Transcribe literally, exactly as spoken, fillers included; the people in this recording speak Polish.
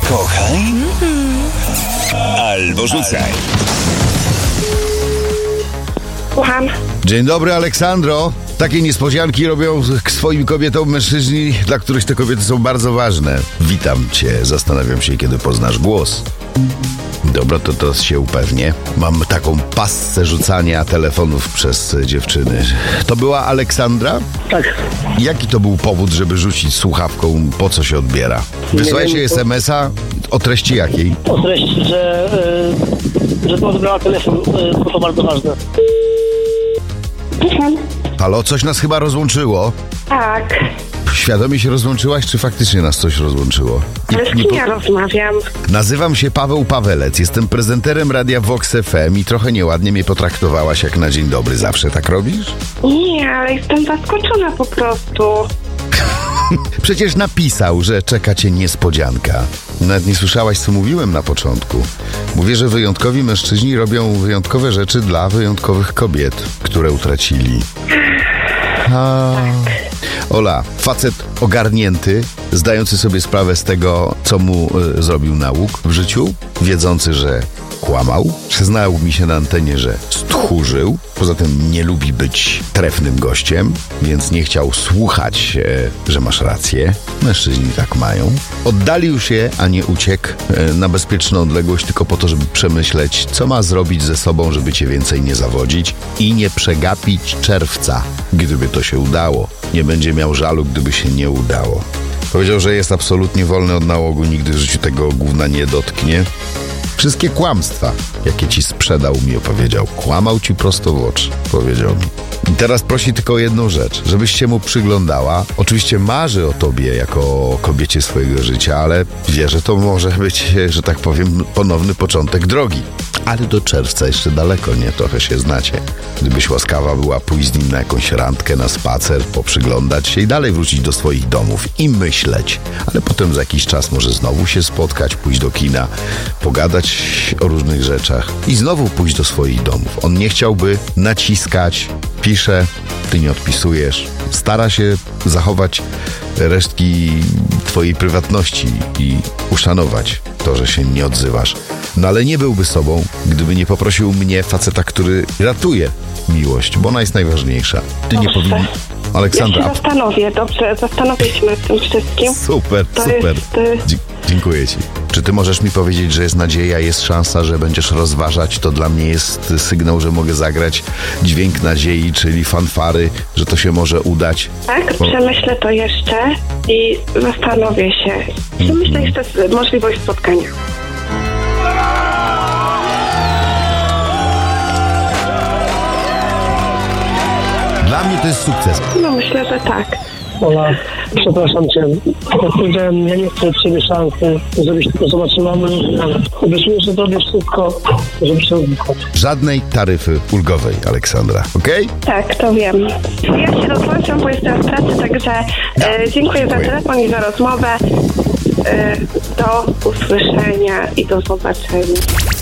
Kochaj albo rzucaj. Słucham. Dzień dobry, Aleksandro. Takie niespodzianki robią swoim kobietom mężczyźni, dla których te kobiety są bardzo ważne. Witam cię. Zastanawiam się, kiedy poznasz głos. Dobra, to to się upewnię. Mam taką passę rzucania telefonów przez dziewczyny. To była Aleksandra? Tak. Jaki to był powód, żeby rzucić słuchawką? Po co się odbiera? Wysłałeś jej es em es a o treści jakiej? O treści, że, yy, że to odbrała telefon, yy, bo to bardzo ważne. Słucham. Halo, coś nas chyba rozłączyło. Tak. Świadomie się rozłączyłaś, czy faktycznie nas coś rozłączyło? Ale z kim ja rozmawiam? Nazywam się Paweł Pawelec, jestem prezenterem radia Vox F M i trochę nieładnie mnie potraktowałaś jak na dzień dobry. Zawsze tak robisz? Nie, ale jestem zaskoczona po prostu. Przecież napisał, że czeka cię niespodzianka. Nawet nie słyszałaś, co mówiłem na początku. Mówię, że wyjątkowi mężczyźni robią wyjątkowe rzeczy dla wyjątkowych kobiet, które utracili. A... Ola, facet ogarnięty, zdający sobie sprawę z tego, co mu y, zrobił nauk w życiu, wiedzący, że kłamał, przyznał mi się na antenie, że stchórzył, poza tym nie lubi być trefnym gościem, więc nie chciał słuchać, e, że masz rację. Mężczyźni tak mają. Oddalił się, a nie uciekł e, na bezpieczną odległość tylko po to, żeby przemyśleć, co ma zrobić ze sobą, żeby cię więcej nie zawodzić i nie przegapić czerwca, gdyby to się udało. Nie będzie miał żalu, gdyby się nie udało. Powiedział, że jest absolutnie wolny od nałogu, nigdy w życiu tego gówna nie dotknie. Wszystkie kłamstwa, jakie ci sprzedał, mi opowiedział. Kłamał ci prosto w oczy, powiedział mi. I teraz prosi tylko o jedną rzecz, żebyś się mu przyglądała. Oczywiście marzy o tobie jako o kobiecie swojego życia, ale wie, że to może być, że tak powiem, ponowny początek drogi. Ale do czerwca jeszcze daleko, nie? Trochę się znacie. Gdybyś łaskawa była pójść z nim na jakąś randkę, na spacer, poprzyglądać się i dalej wrócić do swoich domów i myśleć. Ale potem za jakiś czas może znowu się spotkać, pójść do kina, pogadać o różnych rzeczach i znowu pójść do swoich domów. On nie chciałby naciskać, pisze, ty nie odpisujesz. Stara się zachować resztki twojej prywatności i uszanować to, że się nie odzywasz. No ale nie byłby sobą, gdyby nie poprosił mnie, faceta, który ratuje miłość, bo ona jest najważniejsza. Ty nie powinien... Aleksandra... Ja się zastanowię, dobrze, zastanowię się nad tym wszystkim. Super, to super. Jest... Dzie- dziękuję ci. Czy ty możesz mi powiedzieć, że jest nadzieja, jest szansa, że będziesz rozważać? To dla mnie jest sygnał, że mogę zagrać dźwięk nadziei, czyli fanfary, że to się może udać. Tak, Bo... przemyślę to jeszcze i zastanowię się. Przemyślę Mm-hmm. jeszcze możliwość spotkania. Dla mnie to jest sukces. No myślę, że tak. Ola, przepraszam cię. Jak powiedziałem, ja nie chcę od ciebie szansy, żebyś tylko zobaczyła mnie. Obiecuję, że zrobię wszystko, żeby się odbywać. Żadnej taryfy ulgowej, Aleksandra, okej? Okay? Tak, to wiem. Ja się rozłączam, bo jestem w pracy, także e, dziękuję za telefon i za rozmowę. E, do usłyszenia i do zobaczenia.